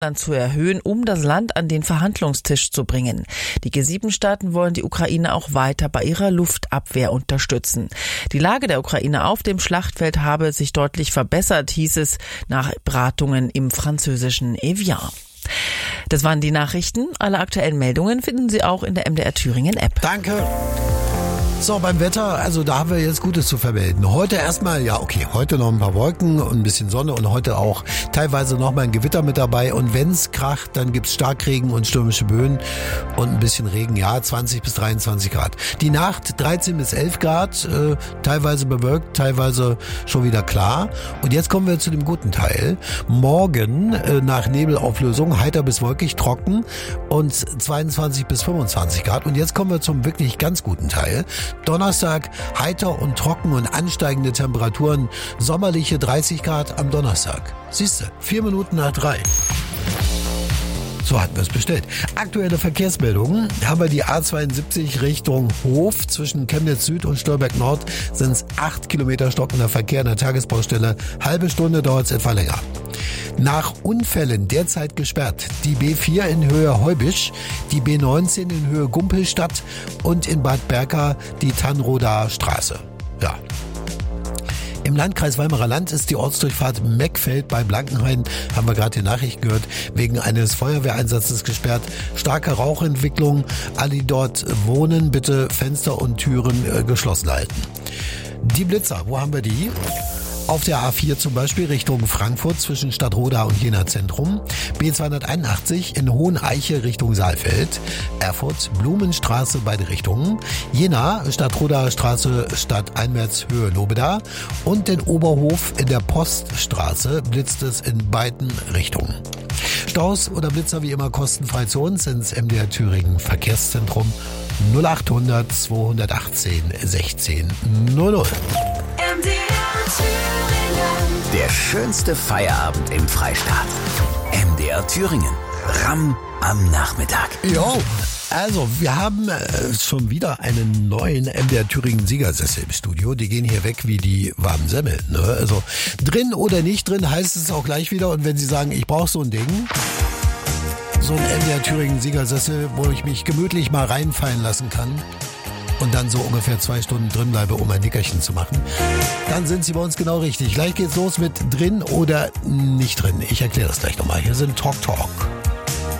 zu erhöhen, um das Land an den Verhandlungstisch zu bringen. Die G7-Staaten wollen die Ukraine auch weiter bei ihrer Luftabwehr unterstützen. Die Lage der Ukraine auf dem Schlachtfeld habe sich deutlich verbessert, hieß es nach Beratungen im französischen Evian. Das waren die Nachrichten. Alle aktuellen Meldungen finden Sie auch in der MDR Thüringen App. Danke. So, beim Wetter, also da haben wir jetzt Gutes zu vermelden. Heute erstmal, heute noch ein paar Wolken und ein bisschen Sonne und heute auch teilweise noch mal ein Gewitter mit dabei. Und wenn's kracht, dann gibt's Starkregen und stürmische Böen und ein bisschen Regen, 20 bis 23 Grad. Die Nacht 13 bis 11 Grad, teilweise bewölkt, teilweise schon wieder klar. Und jetzt kommen wir zu dem guten Teil. Morgen nach Nebelauflösung, heiter bis wolkig, trocken und 22 bis 25 Grad. Und jetzt kommen wir zum wirklich ganz guten Teil. Donnerstag heiter und trocken und ansteigende Temperaturen, sommerliche 30 Grad am Donnerstag. Siehste, 4 Minuten nach 3. So hatten wir es bestellt. Aktuelle Verkehrsmeldungen haben wir die A72 Richtung Hof. Zwischen Chemnitz Süd und Stolberg Nord sind es 8 Kilometer stockender Verkehr an der Tagesbaustelle. Halbe Stunde dauert es etwa länger. Nach Unfällen derzeit gesperrt die B4 in Höhe Heubisch, die B19 in Höhe Gumpelstadt und in Bad Berka die Tannroder Straße. Ja. Im Landkreis Weimarer Land ist die Ortsdurchfahrt Meckfeld bei Blankenhain, haben wir gerade die Nachrichten gehört, wegen eines Feuerwehreinsatzes gesperrt. Starke Rauchentwicklung. Alle, die dort wohnen, bitte Fenster und Türen geschlossen halten. Die Blitzer, wo haben wir die? Auf der A4 zum Beispiel Richtung Frankfurt zwischen Stadtroda und Jena Zentrum, B281 in Hoheneiche Richtung Saalfeld, Erfurt Blumenstraße beide Richtungen, Jena Stadtroda Straße stadteinwärts Höhe Lobeda und den Oberhof in der Poststraße blitzt es in beiden Richtungen. Staus oder Blitzer wie immer kostenfrei zu uns ins MDR Thüringen Verkehrszentrum 0800 218 16 00. Der schönste Feierabend im Freistaat. MDR Thüringen. Ramm am Nachmittag. Jo, also wir haben schon wieder einen neuen MDR Thüringen Siegersessel im Studio. Die gehen hier weg wie die warmen Semmeln. Ne? Also drin oder nicht drin heißt es auch gleich wieder. Und wenn Sie sagen, ich brauche so ein Ding, so ein MDR Thüringen Siegersessel, wo ich mich gemütlich mal reinfallen lassen kann und dann so ungefähr 2 Stunden drin bleibe, um ein Nickerchen zu machen, dann sind Sie bei uns genau richtig. Gleich geht's los mit drin oder nicht drin. Ich erkläre das gleich nochmal. Hier sind Talk Talk.